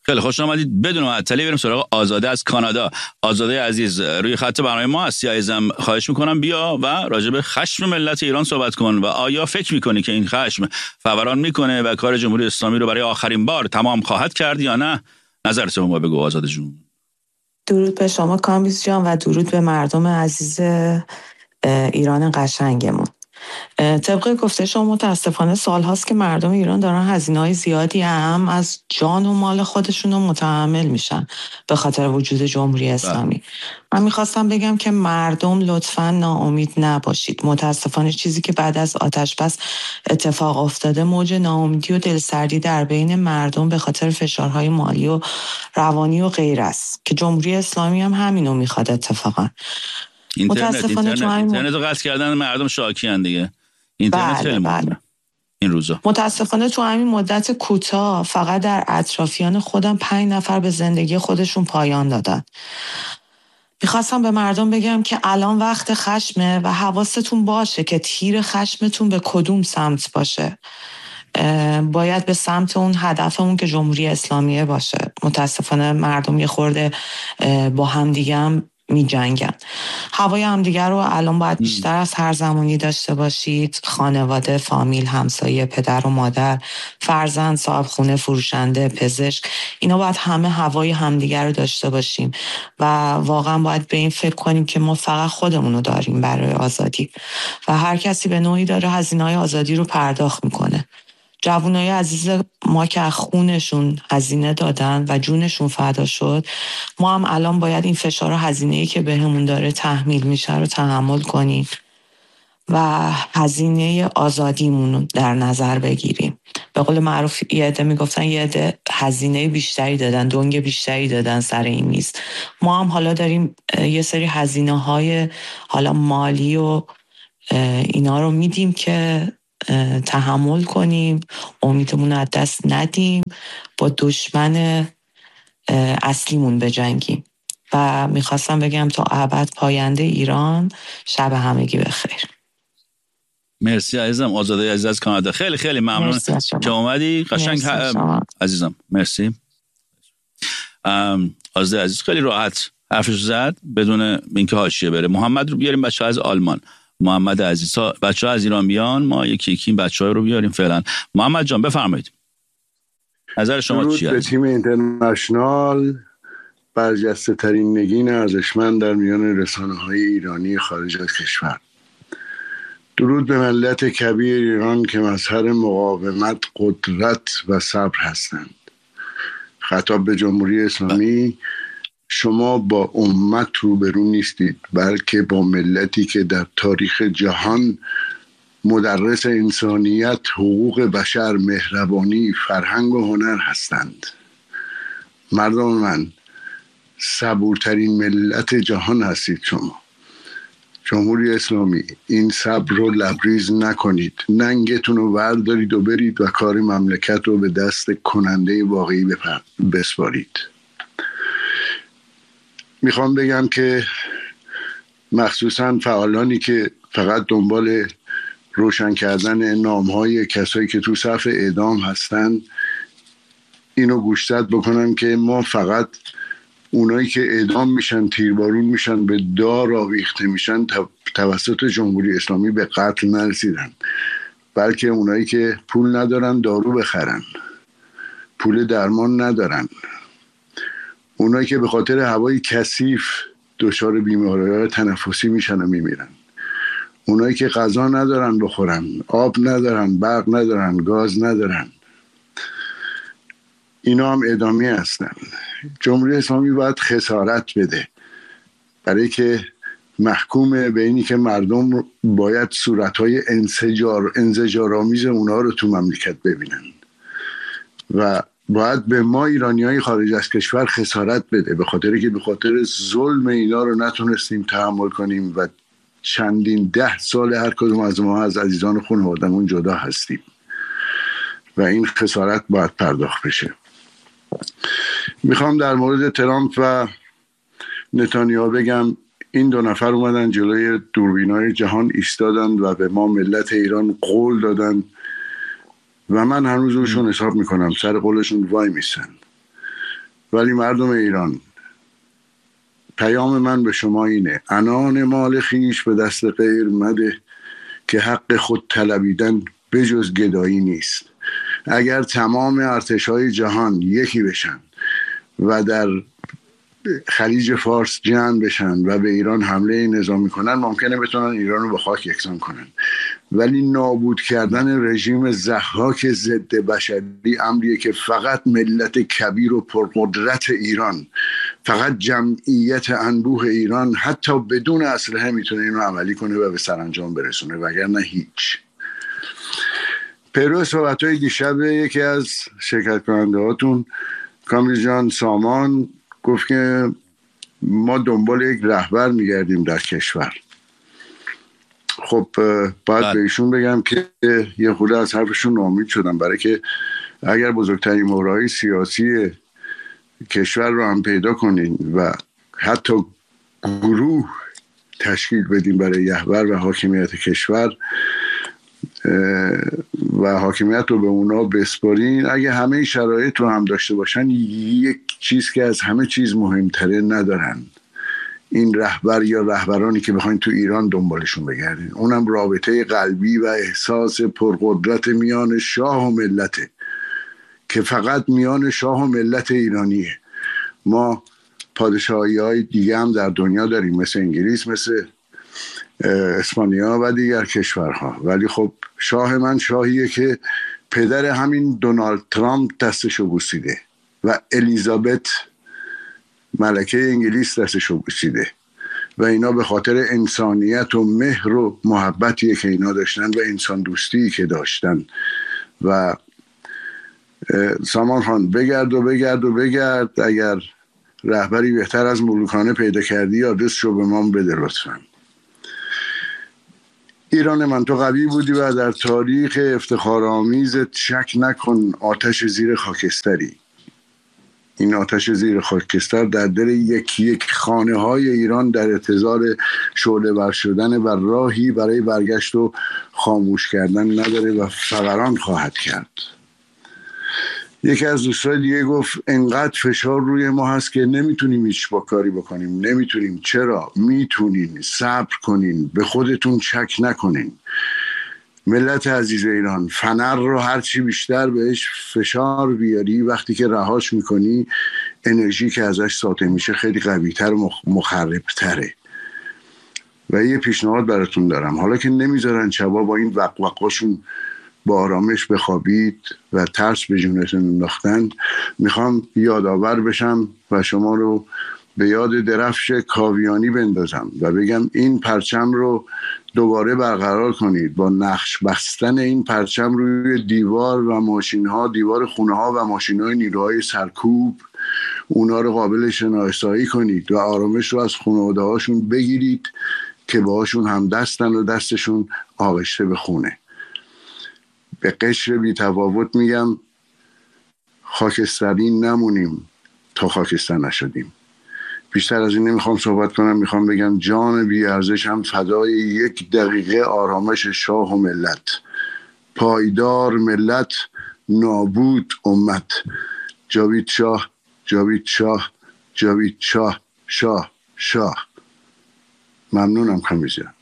خیلی خوش آمدید. بدون معطلی بریم سراغ آزاده از کانادا. آزاده عزیز روی خط برنامه ما هستی عزیزم، خواهش میکنم بیا و راجع به خشم ملت ایران صحبت کن و آیا فکر میکنی که این خشم فوران میکنه و کار جمهوری اسلامی رو برای آخرین بار تمام خواهد کرد یا نه؟ نظرت رو ما بگو آزاده جون. درود به شما کامبیز جان و درود به مردم عزیز ایران قشنگمون. طبق گفته شما متاسفانه سال هاست که مردم ایران دارن هزینه‌های زیادی هم از جان و مال خودشون رو متحمل میشن به خاطر وجود جمهوری اسلامی. من میخواستم بگم که مردم لطفاً ناامید نباشید. متاسفانه چیزی که بعد از آتش بس اتفاق افتاده موج ناامیدی و دلسردی در بین مردم به خاطر فشارهای مالی و روانی و غیر است که جمهوری اسلامی هم همینو میخواد. اتفاقا اینترنت رو قطع کردن مردم شاکیان دیگه. اینترنت خیلی مهمه این روزا. متاسفانه تو همین مدت کوتاه فقط در اطرافیان خودم 5 نفر به زندگی خودشون پایان دادن. میخواستم به مردم بگم که الان وقت خشمه و حواستون باشه که تیر خشمتون به کدوم سمت باشه. باید به سمت اون هدفمون که جمهوری اسلامیه باشه. متاسفانه مردم یه خورده با هم دیگه هم می جنگن. هوای همدیگر رو الان باید بیشتر از هر زمانی داشته باشید. خانواده، فامیل، همسایه، پدر و مادر، فرزند، صاحب خونه، فروشنده، پزشک، اینا باید همه هوای همدیگر رو داشته باشیم و واقعا باید به این فکر کنیم که ما فقط خودمون رو داریم برای آزادی و هر کسی به نوعی داره هزینه‌های آزادی رو پرداخت میکنه. جوانای عزیز ما که خونشون هزینه دادن و جونشون فدا شد، ما هم الان باید این فشار و هزینه‌ای که بهمون داره تحمیل میشه رو تحمل کنیم و هزینه آزادیمون رو در نظر بگیریم. به قول معروف یه عده میگفتن یه عده هزینه بیشتری دادن، دنگ بیشتری دادن سر این میز. ما هم حالا داریم یه سری هزینه‌های حالا مالی و اینا رو میدیم که تحمل کنیم، امیدمون از دست ندیم، با دشمن اصلیمون بجنگیم و میخواستم بگم تا ابد پاینده ایران. شب همگی بخیر. مرسی عزیزم. آزاده عزیز از کانادا، خیلی خیلی ممنون که اومدی. قشنگ عزیزم. مرسی. آزاده عزیز خیلی راحت حرفش زد بدون اینکه حاشیه بره. محمد رو بیاریم، بچه‌ها از آلمان. محمد عزیز، بچه‌ها از ایران بیان، ما یکی یکی این بچه‌ها رو بیاریم فعلا. محمد جان بفرمایید. نظر شما چیه؟ به تیم اینترنشنال، برجسته ترین نگین ارزشمند در میان رسانه‌های ایرانی خارج از کشور. درود به ملت کبیر ایران که مظهر مقاومت، قدرت و صبر هستند. خطاب به جمهوری اسلامی: شما با امت روبرو نیستید، بلکه با ملتی که در تاریخ جهان مدرس انسانیت، حقوق بشر، مهربانی، فرهنگ و هنر هستند. مردم من، صبورترین ملت جهان هستید شما. جمهوری اسلامی، این صبر رو لبریز نکنید، ننگتون رو بردارید و برید و کار مملکت رو به دست کننده واقعی بسپارید. میخوام بگم که مخصوصا فعالانی که فقط دنبال روشن کردن نامهای کسایی که تو صف اعدام هستن اینو گوشزد بکنن که ما فقط اونایی که اعدام میشن، تیربارون میشن، به دار آویخته میشن توسط جمهوری اسلامی به قتل نرسیدن، بلکه اونایی که پول ندارن دارو بخرن، پول درمان ندارن، اونایی که به خاطر هوای کثیف دچار بیماری‌های تنفسی میشن و میمیرن، اونایی که غذا ندارن بخورن، آب ندارن، برق ندارن، گاز ندارن، اینا هم اعدامی هستن. جمهوری اسلامی باید خسارت بده برای که محکوم به اینی که مردم باید صورتهای انزجارآمیز اونا رو تو مملکت ببینن و باید به ما ایرانیای خارج از کشور خسارت بده، به خاطر که به خاطر ظلم اینا رو نتونستیم تحمل کنیم و چندین 10 سال هر کدوم از ما از عزیزان خانواده‌مون جدا هستیم و این خسارت باید پرداخت بشه. میخوام در مورد ترامپ و نتانیاهو بگم این 2 نفر اومدن جلوی دوربینای جهان ایستادن و به ما ملت ایران قول دادن و من هنوز روشون حساب میکنم، سر قولشون وای میسن. ولی مردم ایران، پیام من به شما اینه: عنان مال خیش به دست غیر مده، که حق خود طلبیدن بجز گدایی نیست. اگر تمام ارتش‌های جهان یکی بشن و در خلیج فارس جمع بشن و به ایران حمله نظامی کنن، ممکنه بتونن ایران رو به خاک یکسان کنن، ولی نابود کردن رژیم ضحاک ضد بشری امریه که فقط ملت کبیر و پرقدرت ایران، فقط جمعیت انبوه ایران حتی بدون اسلحه میتونه این رو عملی کنه و به سرانجام برسونه، وگرنه هیچ. پیرو صحبت‌های دیشب یکی از شرکت کننده هاتون کامبیز جان سامان گفت که ما دنبال یک رهبر میگردیم در کشور. خب باید به ایشون بگم که یه خورده از حرفشون ناامید شدم، برای که اگر بزرگترین مهرهای سیاسی کشور رو هم پیدا کنین و حتی گروه تشکیل بدیم برای رهبر و حاکمیت کشور و حاکمیت رو به اونا بسپارین، اگه همه شرایط رو هم داشته باشن، یک چیز که از همه چیز مهمتره ندارن: این رهبر یا رهبرانی که بخواین تو ایران دنبالشون بگردین. اونم رابطه قلبی و احساس پرقدرت میان شاه و ملته که فقط میان شاه و ملت ایرانیه. ما پادشاهی های دیگه هم در دنیا داریم، مثل انگلیس، مثل اسپانیا و دیگر کشورها، ولی خب شاه من شاهیه که پدر همین دونالد ترامپ دستشو بوسیده و الیزابت ملکه انگلیس دستشو بوسیده و اینا به خاطر انسانیت و مهر و محبتیه که اینا داشتن و انسان دوستی که داشتن. و سامان خان بگرد و بگرد و بگرد، اگر رهبری بهتر از ملوکانه پیدا کردی آدرسشو به ما بده لطفاً. ایران من، تو قوی بودی و در تاریخ افتخارآمیزت شک نکن آتش زیر خاکستری. این آتش زیر خاکستر در دل یک خانه های ایران در انتظار شعله ور شدن و راهی برای برگشت و خاموش کردن نداره و فوران خواهد کرد. یکی از دوستای دیگه گفت انقدر فشار روی ما هست که نمیتونیم هیچ با کاری بکنیم. نمیتونیم. چرا؟ میتونین. صبر کنین، به خودتون شک نکنین. ملت عزیز ایران، فنر رو هرچی بیشتر بهش فشار بیاری، وقتی که رهاش میکنی انرژی که ازش ساطع میشه خیلی قوی‌تر و مخرب‌تره. و یه پیشنهاد براتون دارم، حالا که نمیذارن شبا با این وقوقاشون با آرامش بخوابید و ترس به جونتون انداختن، میخوام یادآور بشم و شما رو به یاد درفش کاویانی بندازم و بگم این پرچم رو دوباره برقرار کنید با نقش بستن این پرچم روی دیوار و ماشین‌ها، دیوار خونه‌ها و ماشین‌های نیروهای سرکوب. اونا رو قابل شناسایی کنید و آرامش رو از خانواده‌هاشون بگیرید که باهاشون هم دستن و دستشون آغشته به خونه. به قشر بی تفاوت میگم خاکستری نمونیم تا خاکستر نشدیم. بیشتر از این نمیخوام صحبت کنم، میخوام بگم جان بی ارزش هم فدای 1 دقیقه آرامش شاه و ملت. پایدار ملت، نابود امت. جاوید شاه، جاوید شاه، جاوید شاه، شاه شاه. ممنونم کامیزیان.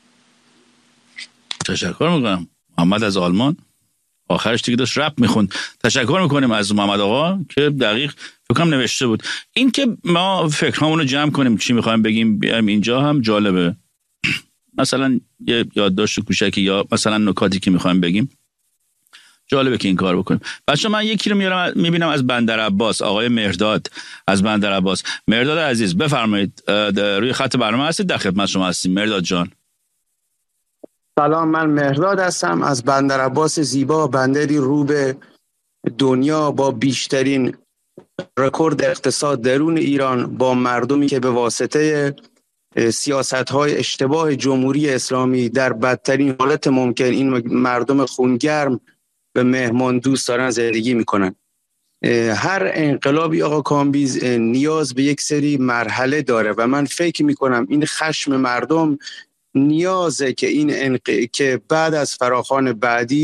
تشکر میکنم. محمد از آلمان آخرش دیگه داشت رپ میخوند. تشکر میکنیم از محمد آقا که دقیق فکرم نوشته بود. این که ما فکرامون رو جمع کنیم چی میخوایم بگیم بیایم اینجا هم جالبه. مثلا یه یادداشت کوچکی یا مثلا نکاتی که میخوایم بگیم جالبه که این کار بکنیم. بچه من یکی رو میارم میبینم از بندرعباس، آقای مهرداد از بندرعباس. مهرداد عزیز بفرمایید، روی خط برنامه هستید، در خدمت شما هستیم مهرداد جان. سلام، من مهرداد هستم از بندرعباس زیبا، بندری رو به دنیا با بیشترین رکورد اقتصاد درون ایران، با مردمی که به واسطه سیاست‌های اشتباه جمهوری اسلامی در بدترین حالت ممکن این مردم خونگرم به مهمان دوست دارن زندگی میکنن. هر انقلابی آقا کامبیز نیاز به یک سری مرحله داره و من فکر میکنم این خشم مردم نیازه که که بعد از فراخوان بعدی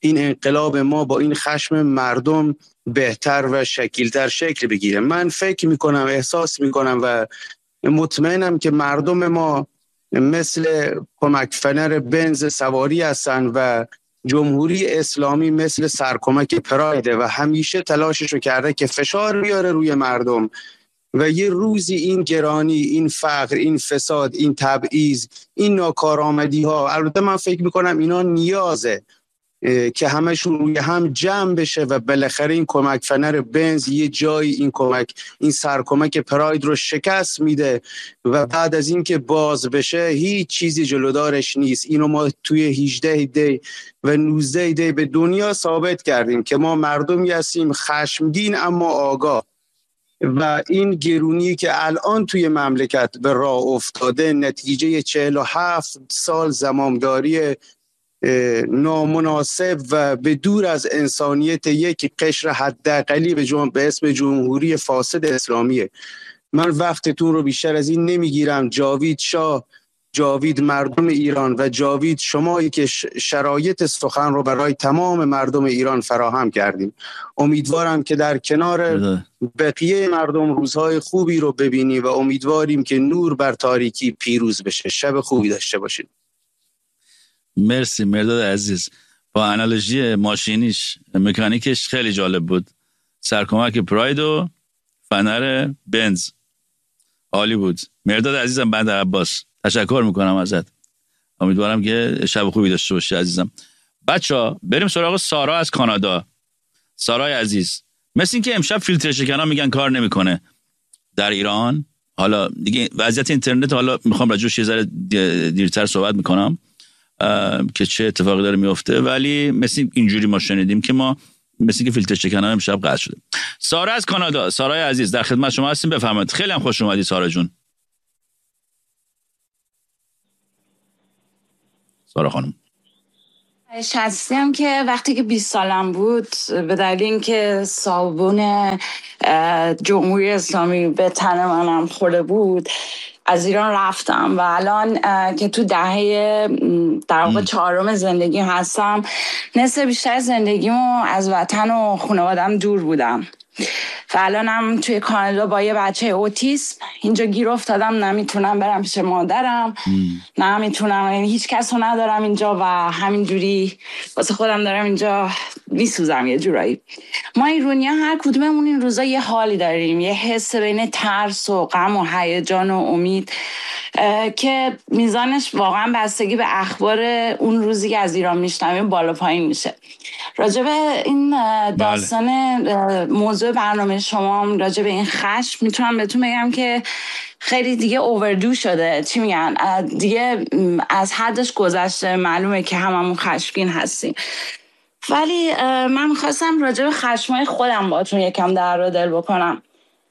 این انقلاب ما با این خشم مردم بهتر و شکیلتر شکل بگیره. من فکر میکنم، احساس میکنم و مطمئنم که مردم ما مثل کمک فنر بنز سواری هستن و جمهوری اسلامی مثل سرکمک پرایده و همیشه تلاششو کرده که فشار بیاره روی مردم و یه روزی این گرانی، این فقر، این فساد، این تبعیض، این ناکارآمدی ها، البته من فکر میکنم اینا نیازه که همشون روی هم جمع بشه و بالاخره این کمک فنر بنز یه جایی این سرکمک پراید رو شکست میده و بعد از این که باز بشه هیچ چیزی جلودارش نیست. اینو ما توی 18 دی و 19 دی به دنیا ثابت کردیم که ما مردمی هستیم خشمگین اما آگاه و این گرونی که الان توی مملکت به راه افتاده نتیجه 47 سال زمامداری نامناسب و به دور از انسانیت یک قشر حداقلی به اسم جمهوری فاسد اسلامیه. من وقتتون رو بیشتر از این نمیگیرم. جاوید شاه، جاوید مردم ایران و جاوید شمایی که شرایط سخن رو برای تمام مردم ایران فراهم کردیم. امیدوارم که در کنار بقیه مردم روزهای خوبی رو ببینی و امیدواریم که نور بر تاریکی پیروز بشه. شب خوبی داشته باشید. مرسی مرداد عزیز. با انالوژی ماشینیش، مکانیکش خیلی جالب بود. سرکمک پراید و فنر بنز عالی بود. مرداد عزیزم، بندر عباس تشکر میکنم ازت. امیدوارم که شب خوبی داشته باشی عزیزم. بچه‌ها بریم سراغ سارا از کانادا. سارای عزیز، مثل این که امشب فیلتر شکنا میگن کار نمیکنه در ایران. حالا دیگه وضعیت اینترنت، حالا میخوام راجعش یه ذره دیرتر صحبت میکنم که چه اتفاقی داره میفته، ولی مثل اینجوری ما شنیدیم که مثل که فیلتر شکنا امشب قطع شده. سارا از کانادا، سارای عزیز در خدمت شما هستیم، بفرمایید. خیلی هم خوش اومدی سارا جون. سارا خانم، هستیم که وقتی که 20 سالم بود به دلیل اینکه صابون جمهوری اسلامی به تن منم خورده بود از ایران رفتم و الان که تو دهه در واقع 4 زندگی هستم، نصف بیشتر زندگیمو از وطن و خانوادم دور بودم و الانم توی کانادا با یه بچه اوتیسم اینجا گیر افتادم. نمیتونم برم پیش مادرم، نمیتونم، یعنی هیچ کس رو ندارم اینجا و همینجوری واسه خودم دارم اینجا میسوزم یه جورایی. ما ایرانی‌ها هر کدوممون این روزا یه حالی داریم، یه حس بین ترس و غم و هیجان و امید که میزانش واقعا بستگی به اخبار اون روزی که از ایران میشنویم بالا پایین میشه. راجع به این داستان موضوع برنامه شما، راجع به این خشم، میتونم بهتون بگم که خیلی دیگه اووردو شده. چی میگن؟ دیگه از حدش گذشته. معلومه که هممون خشمگین هستیم، ولی من میخواستم راجع به خشمای خودم باهاتون یکم در رو دل بکنم.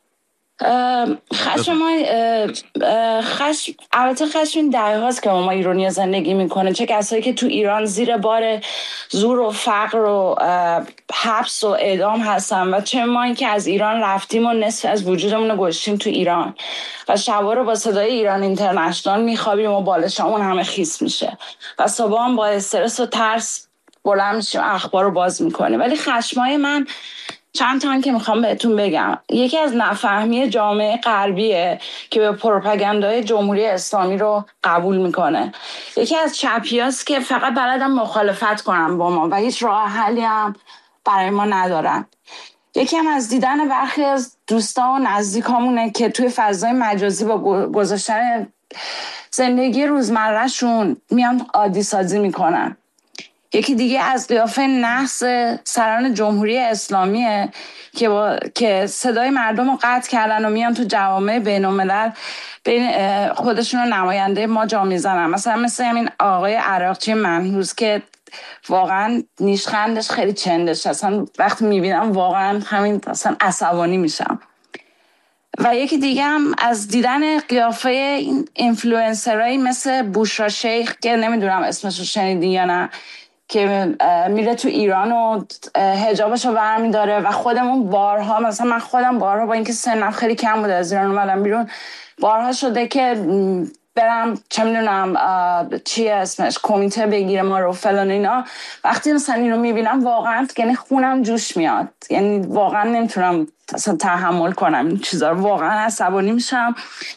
البته خشم این دهه هاست که ما ایرانی زندگی میکنه، چه کسایی که تو ایران زیر بار زور و فقر و حبس و اعدام هستن و چه ما که از ایران رفتیم و نصف از وجودمون رو گذاشتیم تو ایران و شبا رو با صدای ایران اینترنشنال میخوابیم و بالشامون همه خیس میشه و صبح هم با استرس و ترس بلند میشیم اخبار رو باز میکنه. ولی خشمای من چند تا که میخوام بهتون بگم. یکی از نفهمی جامعه غربیه که به پروپاگاندای جمهوری اسلامی رو قبول میکنه. یکی از چپیاست که فقط بلدن مخالفت کنن با ما و هیچ راه حلی هم برای ما ندارن. یکی هم از دیدن برخی از دوستان و نزدیکامونه که توی فضای مجازی با گذاشتن زندگی روزمرهشون میان عادی سازی میکنن. یکی دیگه از قیافه نحس سران جمهوری اسلامیه که صدای مردم رو قطع کردن و میان تو جوامع بین‌الملل خودشون رو نماینده ما جا میزنن. مثل همین آقای عراقچی منحوس که واقعا نیشخندش خیلی چندش، اصلا وقتی میبینم واقعا همین اصلا عصبانی میشم. و یکی دیگه هم از دیدن قیافه این اینفلوئنسرایی مثل بوشرا شیخ که نمیدونم اسمش رو شنیدین یا نه، که میره تو ایران و حجابشو برمی داره و خودمون بارها، مثلا من خودم بارها با اینکه سنم خیلی کم بود از ایران اومدم بیرون، بارها شده که برم چه میدونم چیه اسمش کمیته بگیره ما رو فلان اینا. وقتی مثلا اینو میبینم واقعا یعنی خونم جوش میاد، یعنی واقعا نمیتونم اصلا تحمل کنم این چیزا رو، واقعا عصبانی میشم.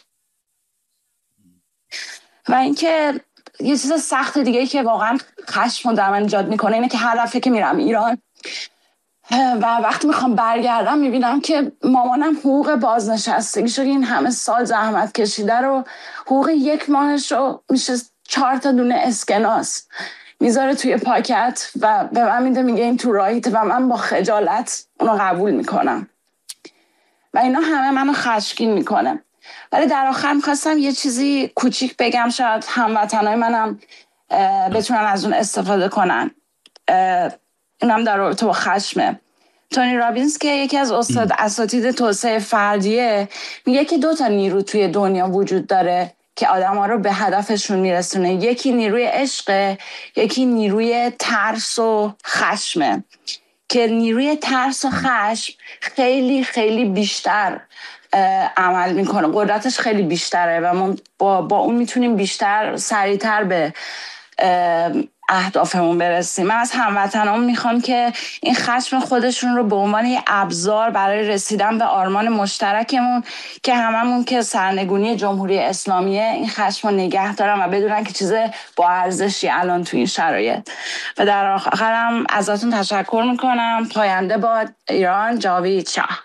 و اینکه یه چیز سخت دیگه که واقعا خشم در من ایجاد میکنه اینه که هر دفعه که میرم ایران و وقتی میخوام برگردم میبینم که مامانم حقوق بازنشستگیشو این همه سال زحمت کشیده رو حقوق 1 ماهش رو میشه 4 تا دونه اسکناس میذاره توی پاکت و به من میده، میگه این تو راهیت و من با خجالت اونو قبول میکنم و اینا همه منو خشمگین میکنه. ولی در آخر میخواستم یه چیزی کوچیک بگم، شاید هموطنای منم بتونن از اون استفاده کنن. اینم در رابطه با خشمه. تونی رابینز که یکی از اساتید توسعه فردیه میگه که 2 تا نیرو توی دنیا وجود داره که آدم‌ها رو به هدفشون میرسونه. یکی نیروی عشق، یکی نیروی ترس و خشمه، که نیروی ترس و خشم خیلی خیلی بیشتر عمل میکنه، قدرتش خیلی بیشتره و ما با اون میتونیم بیشتر سریعتر به اهدافمون برسیم. من از هموطنان میخوام که این خشم خودشون رو به عنوان یه ابزار برای رسیدن به آرمان مشترکمون که هممون که سرنگونی جمهوری اسلامیه، این خشم رو نگه دارن و بدونن که چیز با ارزشی الان تو این شرایط. و در آخرم ازتون تشکر میکنم. پاینده باد ایران. جاوید شاه.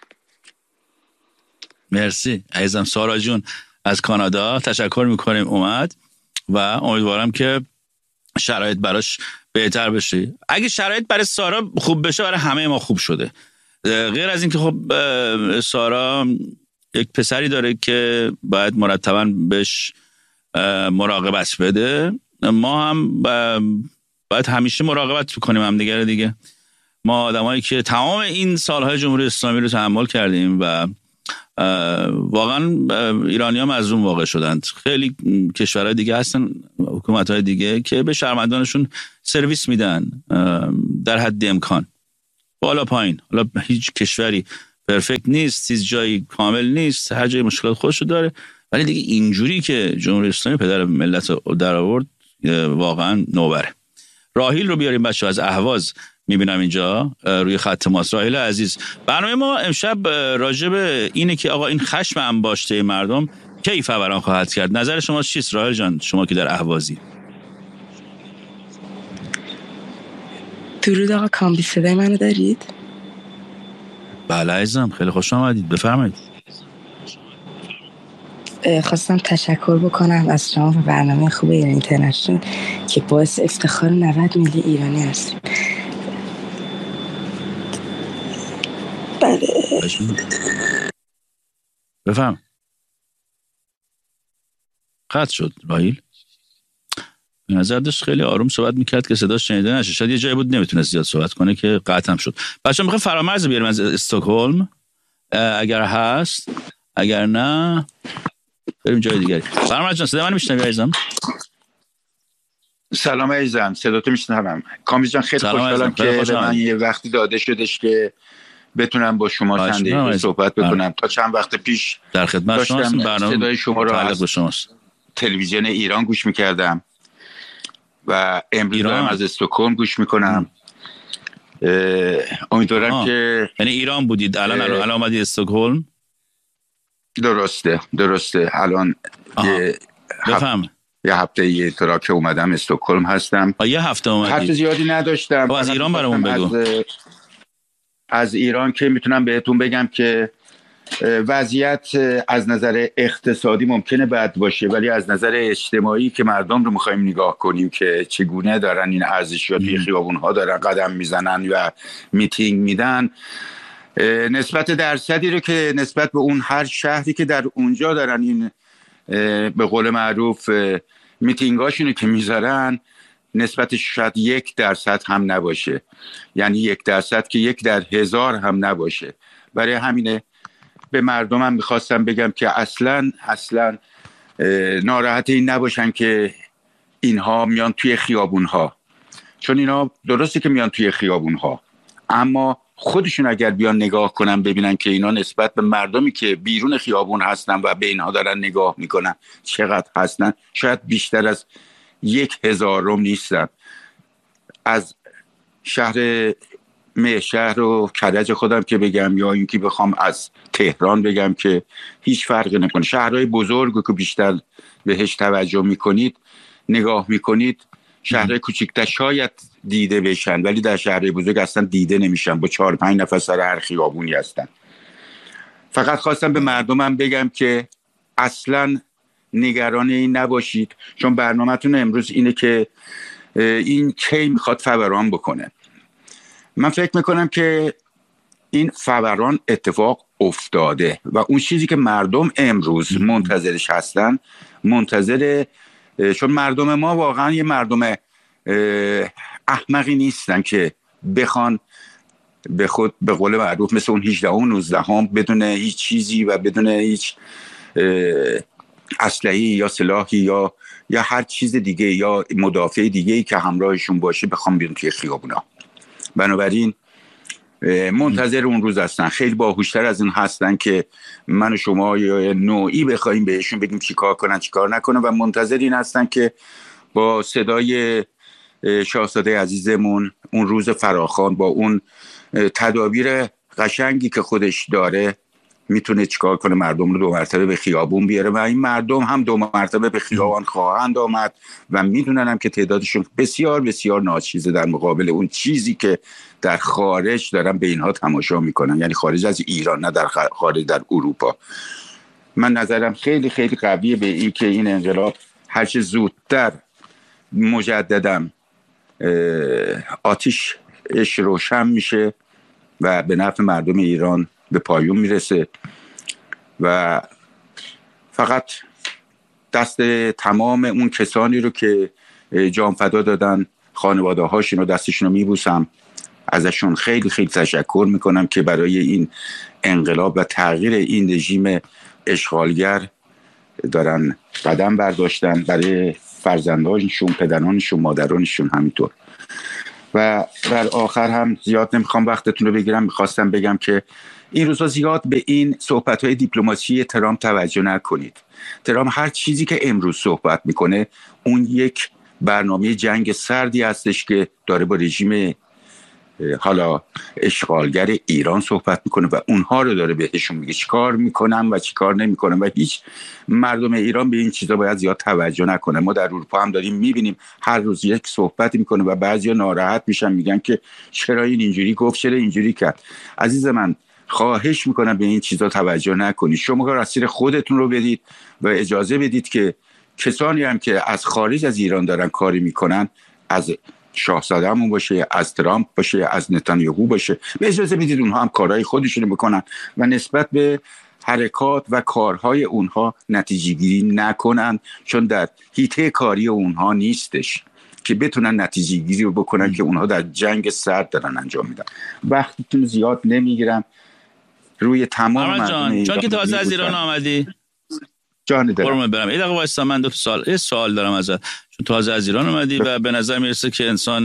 مرسی عزیزم. سارا جون از کانادا تشکر میکنیم اومد و امیدوارم که شرایط براش بهتر بشه. اگه شرایط برای سارا خوب بشه برای همه ما خوب شده. غیر از این که خب سارا یک پسری داره که باید مرتباً بهش مراقبت بده، ما هم باید همیشه مراقبت کنیم هم دیگه. ما آدمایی که تمام این سالهای جمهوری اسلامی رو تحمل کردیم و واقعا ایرانی ها مظلوم واقع شدند. خیلی کشورهای دیگه هستن، حکومت‌های دیگه که به شهروندانشون سرویس میدن در حد امکان، بالا پایین. حالا هیچ کشوری پرفکت نیست، هیچ جایی کامل نیست، هر جای مشکلات خودشو داره، ولی دیگه اینجوری که جمهوری اسلامی پدر ملت در آورد واقعا نوبره. راهیل رو بیاریم بچه از اهواز، میبینم اینجا روی خط ماست. راهیل عزیز، برنامه ما امشب راجع به اینه که آقا این خشم انباشته مردم کی فوران خواهد کرد. نظر شما چیست راهیل جان، شما که در اهوازی؟ درود آقا کامبی، صدای منو دارید؟ بله عزیزم، خیلی خوش آمدید، بفرمایید. خواستم تشکر بکنم از شما و برنامه خوب ایران اینترنشنال که باعث افتخار 90 میلیون ایرانی هستیم. بله بفهم. قطع شد راهیل. به نظر داشت خیلی آروم صحبت میکرد که صداش شنیده نشه، شاید یه جایی بود نمیتونست زیاد صحبت کنه که قطع هم شد. بچه‌ها میخوام فرامرز بیاریم از استکهلم اگر هست، اگر نه بریم جای دیگری. فرامرز جان صدا من میشنوی عزیزم؟ سلام عزیزم، صداتو میشنوم. کامبی جان خیلی خوشحالم که به من یه وقتی داده شدش که بتونم با شما چند دقیقه صحبت بکنم. تا چند وقت پیش در خدمت شما هستم. برنامه صدای شما رو از تلویزیون ایران گوش میکردم و امروز دارم از استکهلم گوش میکنم. امیدوارم که یعنی ایران بودید الان اومدی استکهلم؟ درسته. الان یه هفته یه طورا که اومدم استکهلم هستم. یه هفته اومدی؟ هفته زیادی نداشتم. از ایران برامون بگو. از ایران که میتونم بهتون بگم که وضعیت از نظر اقتصادی ممکنه بد باشه، ولی از نظر اجتماعی که مردم رو میخوایم نگاه کنیم که چگونه دارن این ارزشیات توی خیابون‌ها دارن قدم میزنن و میتینگ میدن، نسبت درصدی رو که نسبت به اون هر شهری که در اونجا دارن این به قول معروف میتینگاشونو که میذارن، نسبتش شاید 1% هم نباشه. یعنی 1% که 1 در 1000 هم نباشه. برای همینه به مردمم میخواستم بگم که اصلا ناراحت این نباشن که اینها میان توی خیابونها، چون اینا درسته که میان توی خیابونها، اما خودشون اگر بیان نگاه کنن ببینن که اینا نسبت به مردمی که بیرون خیابون هستن و به اینها دارن نگاه میکنن چقدر هستن، شاید بیشتر از 1/1000 نیستن. از شهر شهر و کرج خودم که بگم یا اینکه بخوام از تهران بگم که هیچ فرقی نکنه. شهرهای بزرگ که بیشتر بهش توجه میکنید نگاه میکنید، شهرهای کوچیک‌تر شاید دیده بشن ولی در شهرهای بزرگ اصلا دیده نمیشن، با 4-5 نفر سر هر خیابونی هستن. فقط خواستم به مردمم بگم که اصلا نگران این نباشید، چون برنامه‌تون امروز اینه که این کی میخواد فوران بکنه. من فکر میکنم که این فوران اتفاق افتاده و اون چیزی که مردم امروز منتظرش هستن، چون مردم ما واقعا یه مردم احمقی نیستن که بخوان به خود به قول معروف مثل اون 18 و 19 بدون هیچ چیزی و بدون هیچ اسلحه‌ای یا سلاحی یا هر چیز دیگه یا مدافع دیگه‌ای که همراهشون باشه بخوام بیرون توی خیابونا. بنابراین منتظر اون روز هستن. خیلی باهوشتر از این هستن که من و شما یا نوعی بخوایم بهشون بگیم چیکار کنن چیکار نکنن و منتظر این هستن که با صدای شاهزاده عزیزمون اون روز فراخوان با اون تدابیر قشنگی که خودش داره میتونه چیکار کنه، مردم رو 2 مرتبه به خیابون بیاره و این مردم هم 2 مرتبه به خیابان خواهند آمد و میدونن هم که تعدادشون بسیار بسیار ناچیزه در مقابل اون چیزی که در خارج دارن به اینها تماشا میکنن، یعنی خارج از ایران، نه در خارج در اروپا. من نظرم خیلی خیلی قویه به این که این انقلاب هرچه زودتر مجدداً آتیشش روشن میشه و به نفع مردم ایران به پایان میرسه و فقط دست تمام اون کسانی رو که جان فدا دادن، خانواده هاشون رو دستشون رو میبوسم، ازشون خیلی خیلی تشکر میکنم که برای این انقلاب و تغییر این رژیم اشغالگر دارن قدم برداشتن، برای فرزندانشون، پدرانشون، مادرانشون همینطور. و در آخر هم زیاد نمیخوام وقتتون رو بگیرم، میخواستم بگم که این روزا زیاد به این صحبت‌های دیپلماسی ترامپ توجه نکنید. ترامپ هر چیزی که امروز صحبت میکنه اون یک برنامه جنگ سردی هستش که داره با رژیم حالا اشغالگر ایران صحبت میکنه و اونها رو داره بهشون میگه چیکار میکنن و چیکار نمیکنن و هیچ مردم ایران به این چیزا باید زیاد توجه نکنه. ما در اروپا هم داریم میبینیم هر روز یک صحبتی میکنه و بعضیا ناراحت میشن، میگن که چرا این اینجوری گفت، چرا اینجوری کرد. عزیز من خواهش میکنم به این چیزا توجه نکنید، شما مسیر خودتون رو بدید و اجازه بدید که کسانی هم که از خارج از ایران دارن کاری میکنن، از شاهزاده‌مون باشه، از ترامپ باشه، از نتانیاهو باشه، به اجازه بدید اونها هم کارهای خودشون بکنن و نسبت به حرکات و کارهای اونها نتیجه گیری نکنن، چون در حیطه کاری اونها نیستش که بتونن نتیجه گیری رو بکنن که اونها در جنگ سرد دارن انجام میدن. وقتتون زیاد نمیگیرم، روی تمام جان چون که تازه از ایران آمدی جان دارم قربونت برم. یه دقیقه وایسا، من یه سوال دارم ازت، چون تازه از ایران اومدی و به نظر میرسه که انسان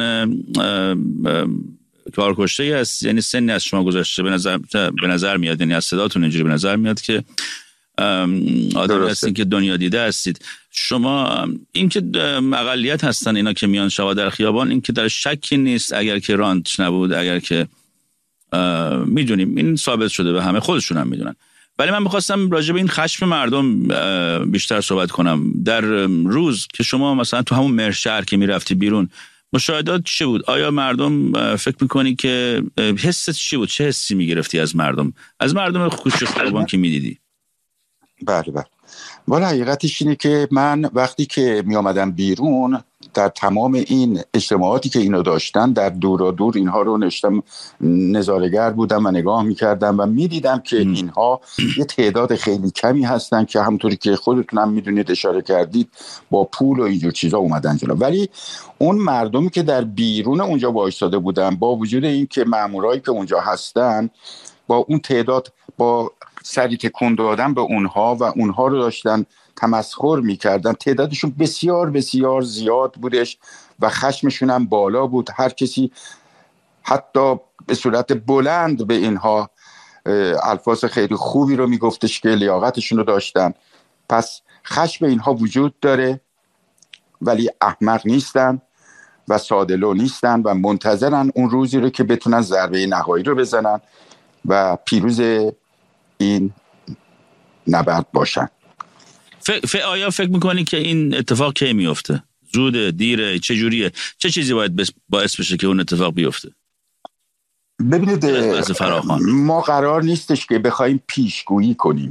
کارکشته‌ای هست، یعنی سنی از شما گذشته به نظر میاد، یعنی از صداتون اینجوری به نظر میاد که آدمی هستین که دنیا دیده هستید. شما این که اقلیت هستن اینا که میان شوا در خیابان، این که در شکی نیست اگر که رانت نبود، اگر که میدونیم این ثابت شده به همه، خودشون هم میدونن. ولی من میخواستم راجع به این خشم مردم بیشتر صحبت کنم. در روز که شما مثلا تو همون مرشهر که میرفتی بیرون، مشاهدات چی بود؟ آیا مردم فکر میکنی که حست چی بود؟ چه حسی میگرفتی از مردم کوچه خیابان که میدیدی؟ بله والا حقیقتش اینه که من وقتی که می آمدم بیرون، در تمام این اجتماعاتی که اینو داشتن در دورا دور اینها رو نظاره‌گر بودم و نگاه میکردم و میدیدم که اینها یه تعداد خیلی کمی هستن که همونطوری که خودتون هم میدونید اشاره کردید با پول و اینجور چیزا اومدن جلو. ولی اون مردمی که در بیرون اونجا وایساده بودن، با وجود این که مامورایی که اونجا هستن با اون تعداد با سری تکون دادن به اونها و اونها رو داشتن تمسخر میکردن، تعدادشون بسیار بسیار زیاد بودش و خشمشون هم بالا بود. هر کسی حتی به صورت بلند به اینها الفاظ خیلی خوبی رو میگفتش که لیاقتشون رو داشتن. پس خشم اینها وجود داره، ولی احمق نیستن و ساده‌لو نیستن و منتظرن اون روزی رو که بتونن ضربه نهایی رو بزنن و پیروز این نبرد باشن. آیا فکر میکنی که این اتفاق کی میفته؟ زوده، دیره، چه جوریه؟ چه چیزی باید باعث بشه که اون اتفاق بیفته؟ ببینید ما قرار نیستش که بخوایم پیشگویی کنیم.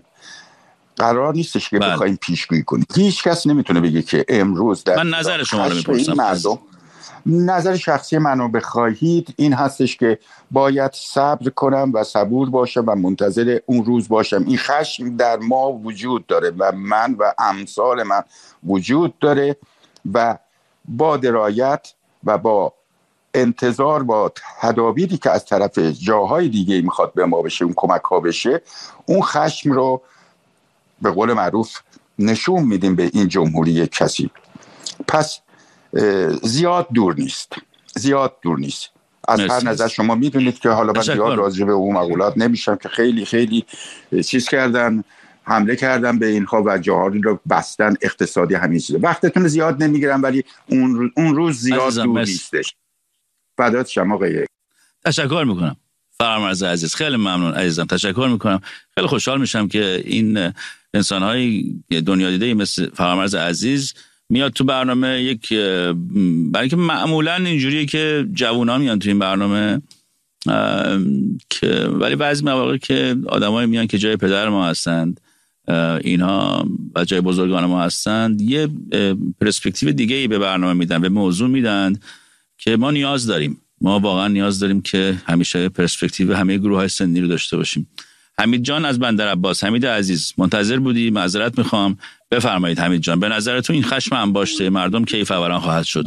هیچ کس نمیتونه بگه که امروز در من نظر شما رو میپرسم. نظر شخصی منو بخواهید این هستش که باید صبر کنم و صبور باشم و منتظر اون روز باشم. این خشم در ما وجود داره و من و امثال من وجود داره و با درایت و با انتظار، با تدابیری که از طرف جاهای دیگه میخواد به ما بشه، اون کمک ها بشه، اون خشم رو به قول معروف نشون میدیم به این جمهوری کثیف. پس زیاد دور نیست. از هر نظر شما میدونید که حالا من زیاد راجع به اون مقولات نمیشم که خیلی خیلی چیز کردن، حمله کردن به اینها و جاهایی رو بستن، اقتصادی همین چیزا. وقتتون زیاد نمیگیرم، ولی اون روز زیاد دور نیستش. فدات شما آقای. تشکر میکنم فرامرز عزیز، خیلی ممنون عزیزم، تشکر میکنم. خیلی خوشحال میشم که این انسان‌های دنیا دیده مثل فرامرز عزیز میاد تو برنامه. برای که معمولا اینجوریه که جوونا میان تو این برنامه که ولی بعضی مواقع که آدمای میان که جای پدر ما هستند، اینها و جای بزرگان ما هستند، یه پرسپکتیو دیگه ای به برنامه میدن، به موضوع میدن که ما نیاز داریم. ما واقعا نیاز داریم که همیشه پرسپکتیو همه گروه‌های سنی رو داشته باشیم. حمید جان از بندرعباس، حمید عزیز منتظر بودی، معذرت میخوام. بفرمایید حمید جان، به نظرتون این خشم انباشته مردم کی فوران خواهد شد؟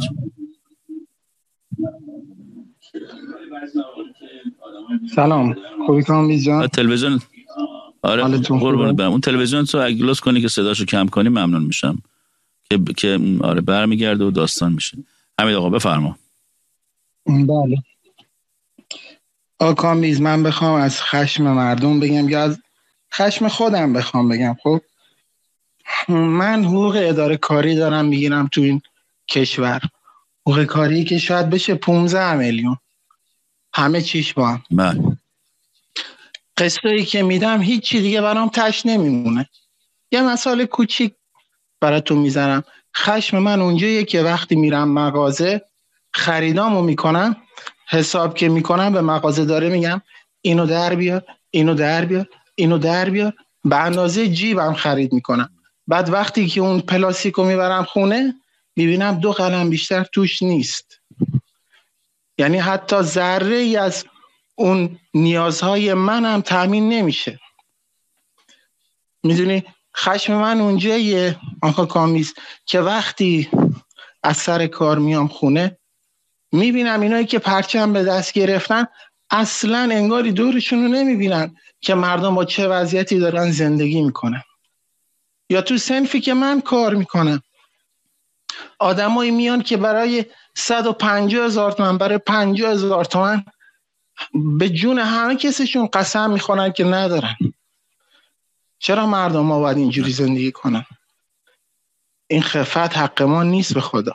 سلام، خوبی کامیز جان؟ تلویزیون قربونت برم. اون تلویزیون تو اگلوس کنی که صداشو کم کنی ممنون میشم که برمیگرده و داستان میشه. حمید آقا بفرما. بله کامیز، من بخوام از خشم مردم بگم یا از خشم خودم بخوام بگم، خب من حقوق اداره کاری دارم میگیرم تو این کشور، حقوق کاری که شاید بشه 15 میلیون، همه چیش با هم. قسطایی که میدم هیچی دیگه برام تش نمیمونه. یه مثال کوچیک براتون میزنم. خشم من اونجاییه که وقتی میرم مغازه خریدامو میکنم، حساب که میکنم به مغازه داره میگم اینو در بیار، اینو در بیار، اینو در بیار، به اندازه جیبم خرید میکنم. بعد وقتی که اون پلاستیکو میبرم خونه میبینم 2 قلم بیشتر توش نیست. یعنی حتی ذره ای از اون نیازهای منم تامین نمیشه. میدونی خشم من اونجاییه آقا کامیز که وقتی از سر کار میام خونه میبینم اینایی که پرچم به دست گرفتن اصلا انگاری دورشون رو نمیبینن که مردم با چه وضعیتی دارن زندگی میکنن. یا تو صنفی که من کار میکنم آدمایی میان که برای 150,000 تومان، برای 50,000 تومان به جون همه کسشون قسم میخورن که ندارن. چرا مردم ما باید اینجوری زندگی کنن؟ این خفت حق ما نیست به خدا.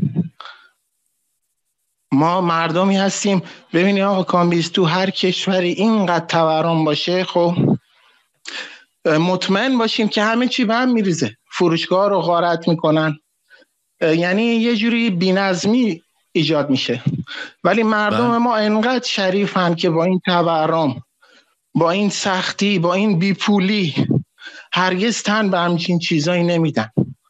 ما مردمی هستیم. ببینی آقا کامبیز، تو هر کشوری اینقدر تورم باشه، خب مطمئن باشیم که همه چی به هم میریزه. فروشگاه رو غارت میکنن، یعنی یه جوری بی‌نظمی ایجاد میشه. ولی مردم ما اینقدر شریفن که با این تورم، با این سختی، با این بیپولی هرگز تن به همچین چیزایی نمیدن.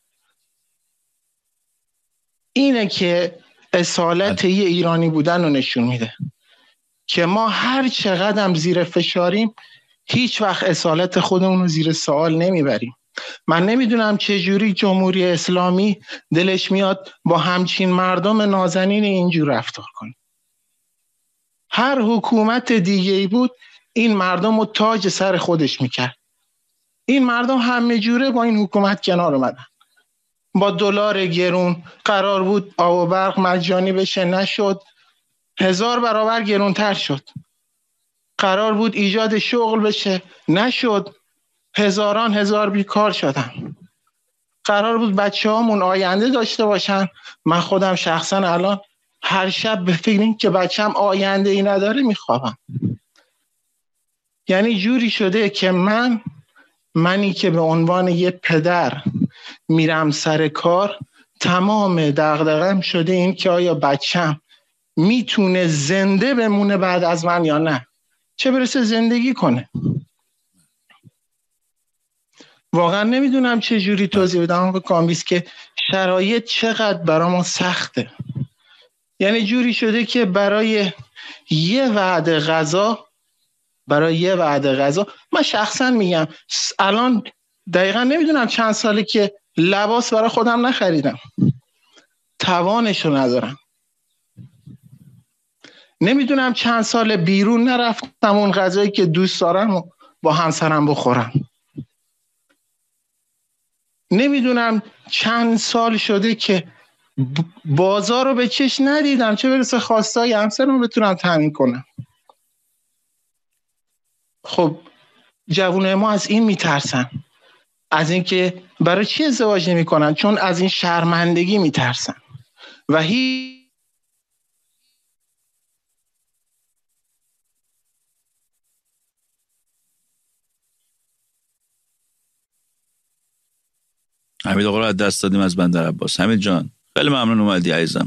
اینه که اصالت یه ایرانی بودن رو نشون میده که ما هر چقدر زیر فشاریم هیچ وقت اصالت خودمون رو زیر سوال نمیبریم. من نمیدونم چه جوری جمهوری اسلامی دلش میاد با همچین مردم نازنین اینجور رفتار کنه. هر حکومت دیگه‌ای بود این مردم رو تاج سر خودش میکرد. این مردم همه جوره با این حکومت کنار اومدن. با دلار گرون قرار بود آب و برق مجانی بشه، نشد. 1000 برابر گرانتر شد. قرار بود ایجاد شغل بشه، نشد. هزاران هزار بیکار شدن. قرار بود بچه‌هامون آینده داشته باشن. من خودم شخصا الان هر شب به فکر این که بچه‌م آینده ای نداره میخوابم. یعنی جوری شده که منی که به عنوان یه پدر میرم سر کار، تمام دغدغه‌ام شده این که آیا بچه‌م میتونه زنده بمونه بعد از من یا نه، چه برسه زندگی کنه. واقعا نمیدونم چه جوری توضیح بدم به کامبیز که شرایط چقدر برای ما سخته. یعنی جوری شده که برای یه وعده غذا من شخصا میگم الان دقیقا نمیدونم چند ساله که لباس برای خودم نخریدم، توانشو ندارم. نمیدونم چند سال بیرون نرفتم اون غذایی که دوست دارم و با همسرم بخورم. نمیدونم چند سال شده که بازار رو به چش ندیدم، چه برسه خواستای همسرم بتونم تامین کنم. خب جوانای ما از این میترسن، از این که برای چی ازدواج نمی کنن؟ چون از این شرمندگی میترسن و حمید آقا رو از دست دادیم از بندر عباس. حمید جان خیلی ممنون اومدی عزیزم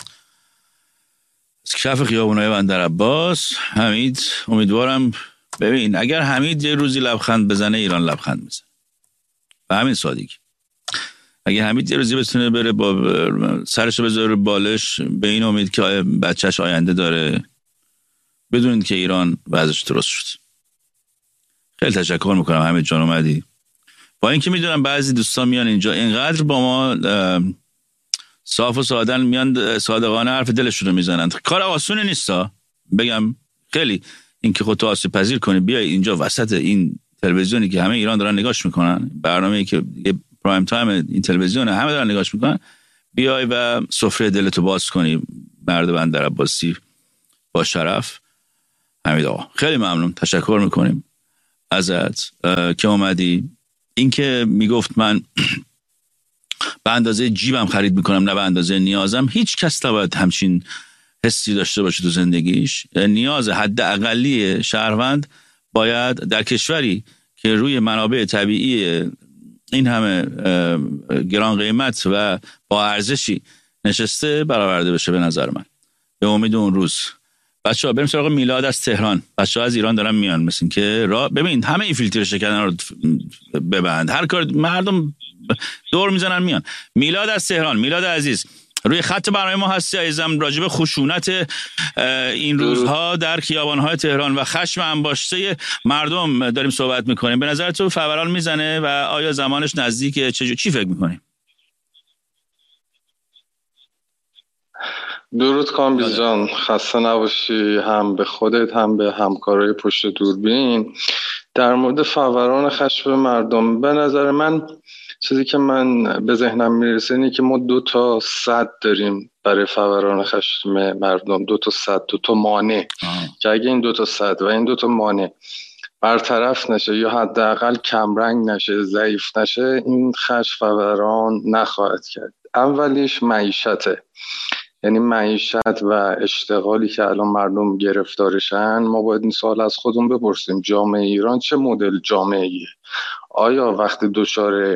از کف خیابونای بندر عباس. حمید امیدوارم ببین اگر حمید یه روزی لبخند بزنه ایران لبخند میزنه. و همین سادگی. اگه حمید یه روزی بتونه بره با سرشو بذاره بالش به این امید که بچهش آینده داره، بدونید که ایران وضعش درست شد. خیلی تشکر میکنم حمید جان اومدی. با اینکه میدونم بعضی دوستان میان اینجا اینقدر با ما صاف و سادن میان صادقانه حرف دلشون رو میزنن. کار آسونی نیستا بگم. خیلی اینکه خودت آسیب پذیر کنی بیای اینجا وسط این تلویزیونی که همه ایران دارن نگاش میکنن، برنامه‌ای که یه پرایم تایم این تلویزیونه همه دارن نگاش میکنن، بیای و سفره دلتو باز کنی. مرد بندر عباسی با شرف. حمید آقا خیلی ممنون، تشکر میکنیم ازت که اومدی. این که میگفت من به اندازه جیبم خرید میکنم نه به اندازه نیازم، هیچ کس نباید همچین حسی داشته باشه تو زندگیش. نیاز حد اقلی شهروند باید در کشوری که روی منابع طبیعی این همه گران قیمت و با ارزشی نشسته برآورده بشه. به نظر من به امید اون روز بچه‌ها بریم سراغ میلاد از تهران. بچه‌ها از ایران دارن میان، مثل که ببین همه این فیلتر شکن رو ببند، هر کار مردم دور میزنن میان. میلاد از تهران. میلاد عزیز روی خط برنامه ما هستی عزیزم. راجب خشونت این روزها در خیابان‌های تهران و خشم انباشته مردم داریم صحبت میکنیم. به نظر تو فوران میزنه و آیا زمانش نزدیکه؟ چی فکر میکنیم؟ درود کامبیز جان، خسته نباشی هم به خودت هم به همکارای پشت دوربین. در مورد فوران خشم مردم، به نظر من چیزی که من به ذهنم میرسه اینه که ما 2 سد داریم برای فوران خشم مردم. 2 سد، 2 مانع که اگه این 2 سد و این 2 مانع برطرف نشه یا حداقل کمرنگ نشه، ضعیف نشه، این خشم فوران نخواهد کرد. اولیش معیشته، یعنی معیشت و اشتغالی که الان مردم گرفتارشن. ما باید این سوال از خودمون بپرسیم جامعه ایران چه مدل جامعه‌ایه؟ آیا وقتی دچار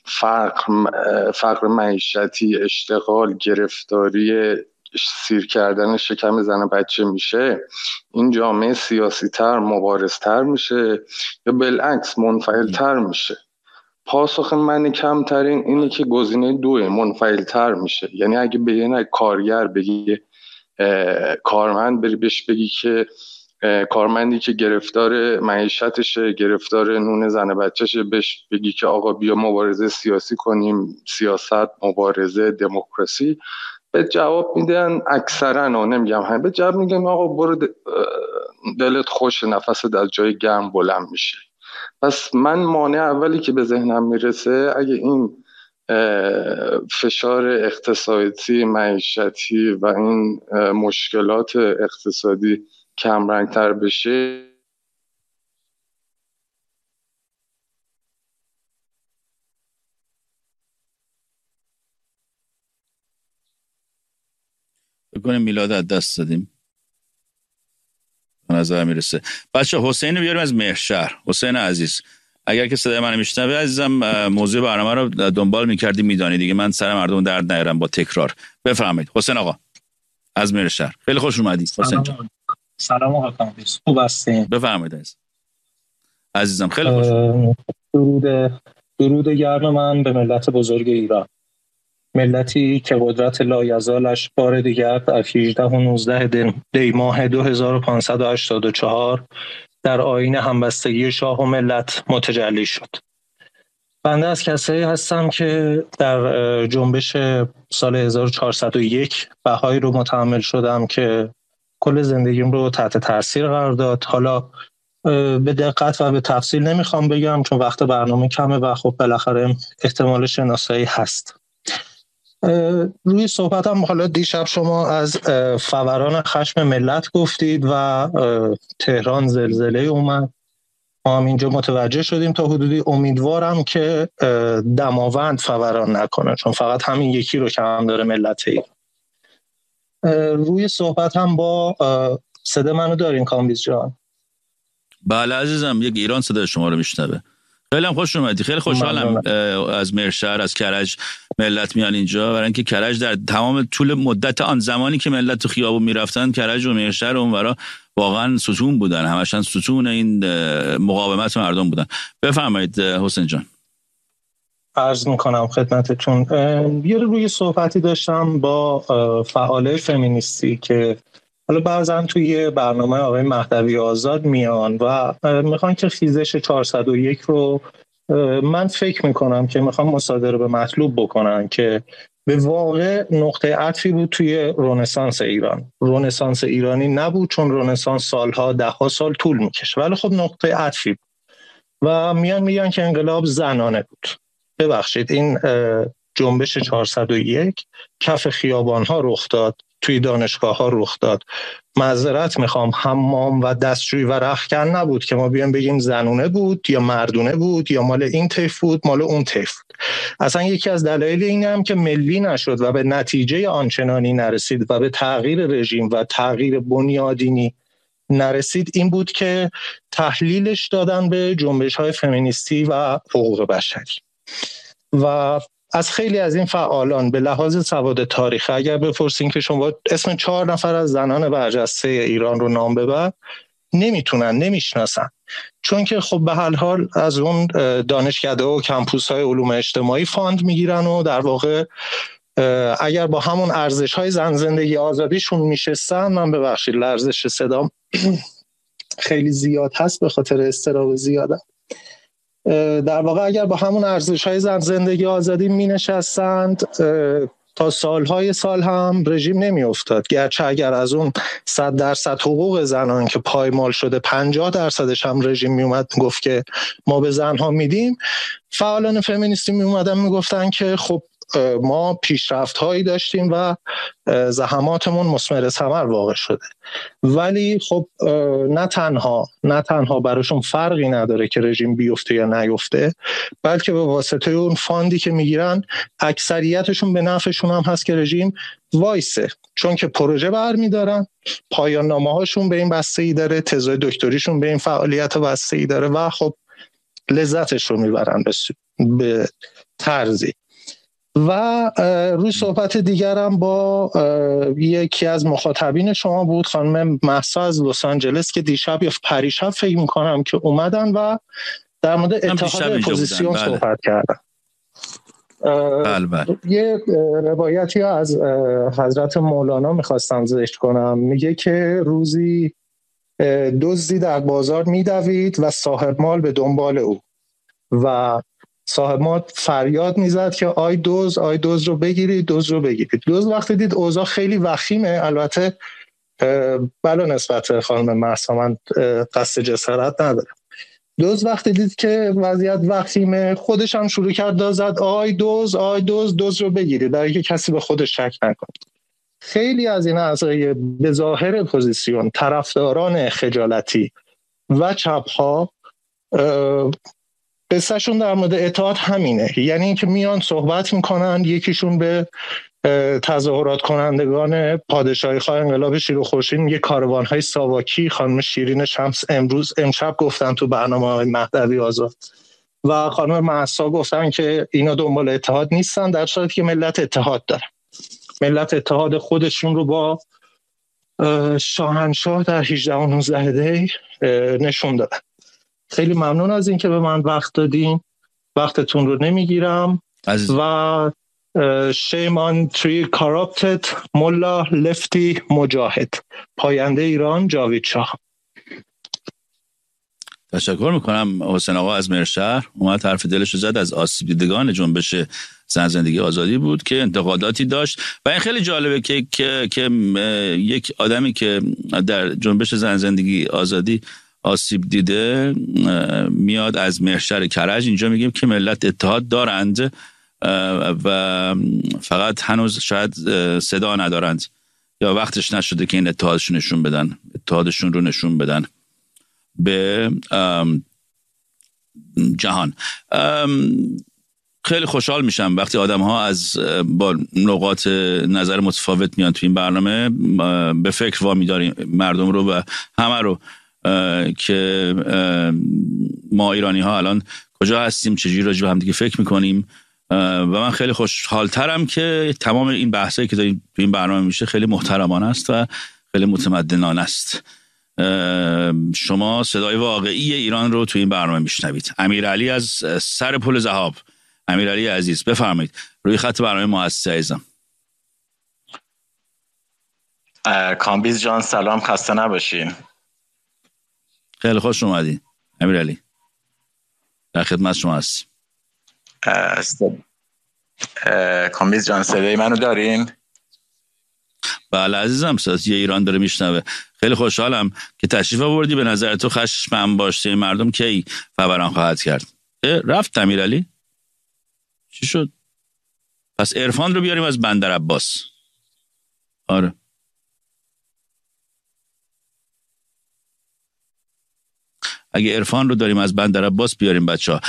فقر معیشتی، اشتغال، گرفتاری، سیر کردن شکم زن بچه میشه، این جامعه سیاسی تر، مبارز تر میشه یا بالعکس منفعل تر میشه؟ پاسخ من کمترین اینه که گزینه 2 منفعل تر میشه. یعنی اگه به یه کارگر بگی، کارمند بری بهش بگی که کارمندی که گرفتار معیشتشه، گرفتار نون زن بچهشه، بهش بگی که آقا بیا مبارزه سیاسی کنیم، سیاست، مبارزه، دموکراسی، به جواب میدن اکثرا، نمیگم همه، به جواب میگن آقا برو دلت خوش، نفست از جای گرم بلند میشه. پس من مانع اولی که به ذهنم میرسه، اگه این فشار اقتصادی، معیشتی و این مشکلات اقتصادی کمرنگ‌تر بشه، بکنیم میلاد از دست دادیم به نظر میرسه. بچه حسین رو بیاریم از مهرشهر. حسین عزیز اگر که صدای من میشنوی عزیزم، موضوع برنامه رو دنبال میکردی میدانی دیگه، من سر مردم درد نیارم با تکرار. بفرمایید حسین آقا از مهرشهر. خیلی خوش اومدید حسین جان. سلام آقا کامبیز، خوب هستین؟ بفرمایید عزیزم. خیلی خوش درود گرم من به ملت بزرگ ایران، ملتی که قدرت لایزالش بار دیگر در 18 و 19 دی ماه 2584 در آیین همبستگی شاه و ملت متجلی شد. بنده از کسایی هستم که در جنبش سال 1401 بهایی رو متحمل شدم که کل زندگیم رو تحت تاثیر قرار داد. حالا به دقت و به تفصیل نمیخوام بگم چون وقت برنامه کمه و خب بالاخره احتمال شناسایی هست. روی صحبتم حالا دیشب شما از فوران خشم ملت گفتید و تهران زلزله اومد. ما هم اینجا متوجه شدیم تا حدودی. امیدوارم که دماوند فوران نکنه چون فقط همین یکی رو که هم داره ملت ایران. روی صحبتم با صدا منو دارین کامبیز جان؟ بله عزیزم، یک ایران صدای شما رو میشنوه. خیلی هم خوش اومدی. خیلی خوشحالم از مهرشهر، از کرج ملت میان اینجا، برای اینکه کرج در تمام طول مدت آن زمانی که ملت تو خیابون میرفتن، کرج و مهرشهر اونورا واقعا ستون بودن، همشن ستون این مقاومت مردم بودن. بفرمایید حسین جان. عرض میکنم خدمتتون. یه روی صحبتی داشتم با فعاله فمینیستی که حالا بعضا توی برنامه آقای مهدوی آزاد میان و میخوان که خیزش 401 رو، من فکر میکنم که میخوان مصادره به مطلوب بکنن که به واقع نقطه عطفی بود توی رنسانس ایران. رنسانس ایرانی نبود چون رنسانس سالها، دهها سال طول میکشه، ولی خب نقطه عطفی بود و میگن که انقلاب زنانه بود. ببخشید، این جنبش 401 کف خیابان ها رخ داد، توی دانشگاه ها رخ داد. معذرت میخوام، حمام و دستشویی و رختکن نبود که ما بیان بگیم زنونه بود یا مردونه بود یا مال این طیف بود مال اون طیف بود. اصلا یکی از دلایل این هم که ملی نشد و به نتیجه آنچنانی نرسید و به تغییر رژیم و تغییر بنیادینی نرسید این بود که تحلیلش دادن به جنبش های فمینیستی و حقوق بشری. و از خیلی از این فعالان به لحاظ سواد تاریخ اگر بپرسین که شما اسم 4 نفر از زنان برجسته ایران رو نام ببر، نمیشناسن، چون که خب به هر حال از اون دانشکده و کمپوس های علوم اجتماعی فاند میگیرن و در واقع اگر با همون ارزش های زن زندگی آزادیشون میشستن، من ببخشید لرزش صدام خیلی زیاد هست به خاطر اضطراب زیادم، در واقع اگر با همون ارزش‌های زن زندگی آزادی می‌نشستند تا سالهای سال هم رژیم نمی‌افتاد. گرچه اگر از اون 100% حقوق زنان که پایمال شده 50% هم رژیم میومد گفت که ما به زنها میدیم، فعالان فمینیستی میومدن میگفتن که خب ما پیشرفت‌هایی داشتیم و زحماتمون مثمر ثمر واقع شده. ولی خب نه تنها براشون فرقی نداره که رژیم بیفته یا نیفته، بلکه به واسطه اون فاندی که میگیرن اکثریتشون به نفعشون هم هست که رژیم وایسه، چون که پروژه برمیدارن، پایان نامه‌هاشون به این بسته‌ای داره، تزای دکتریشون به این فعالیت بسته‌ای داره و خب لذتش رو میبرن به طرزی. و روی صحبت دیگرم با یکی از مخاطبین شما بود، خانم مهسا از لس آنجلس، که دیشب یا پریشب فکر میکنم که اومدن و در مورد اتحاد اپوزیسیون صحبت کردن. بله. یه روایتی از حضرت مولانا میخواستم ذکر کنم. میگه که روزی دزدی در بازار میدوید و صاحب مال به دنبال او و صاحب مال فریاد میزد که آی دزد رو بگیرید، دزد وقتی دید اوضاع خیلی وخیمه، البته بلا نسبت خانم مهسا من قصد جسارت ندارم، دوز وقتی دید که وضعیت وخیمه، خودش هم شروع کرد داد زد آی دوز رو بگیرید، برای که کسی به خودش شک نکنه. خیلی از این اعضای به ظاهر اپوزیسیون، طرفداران خجالتی و چپ‌ها، قصهشون در مورد اتحاد همینه، یعنی اینکه میان صحبت میکنن، یکیشون به تظاهرات کنندگان پادشاهی خواه انقلاب شیر و خورشید میگه کاروان‌های ساواکی. خانم شیرین شمس امشب گفتن تو برنامه مهدوی آزاد و خانم مهسا گفتن که اینا دنبال اتحاد نیستن، در صورتی که ملت اتحاد دارن. ملت اتحاد خودشون رو با شاهنشاه در 18 و 19 دی نشون دادن. خیلی ممنون از این که به من وقت دادین، وقتتون رو نمیگیرم و shame on three corrupted ملا لفتی مجاهد. پاینده ایران جاوید شاه. تشکر میکنم. حسین آقا از مرشهر اومد حرف دلش رو زد، از آسیب دیدگان جنبش زن زندگی آزادی بود که انتقاداتی داشت و این خیلی جالبه که یک آدمی که در جنبش زن زندگی آزادی آسیب دیده میاد از مرشهر کرج اینجا میگیم که ملت اتحاد دارند و فقط هنوز شاید صدا ندارند یا وقتش نشده که این اتحادشون رو نشون بدن به جهان. خیلی خوشحال میشم وقتی آدم ها از با نقاط نظر متفاوت میان تو این برنامه، به فکر وامی داریم مردم رو و همه رو که ما ایرانی ها الان کجا هستیم، چجوری راجع به هم دیگه فکر میکنیم و من خیلی خوشحالترم که تمام این بحثایی که تو این برنامه میشه خیلی محترمانه است و خیلی متمدنانه است. شما صدای واقعی ایران رو تو این برنامه میشنوید. امیرعلی از سر پل ذهاب، امیرعلی عزیز بفرمایید روی خط برنامه ما هستی عزیزم. کامبیز جان سلام، خسته نباشین. خیلی خوش اومدی امیرعلی، در خدمت شما هستیم. کامبیز جان صدای منو دارین؟ بله عزیزم، صدای ایران داره میشنوه. خیلی خوشحالم که تشریف آوردی. به نظر تو خشم انباشته مردم کی فوران خواهد کرد؟ رفت امیرعلی؟ چی شد؟ پس عرفان رو بیاریم از بندر عباس. آره اگه عرفان رو داریم از بندر عباس بیاریم بچه‌ها.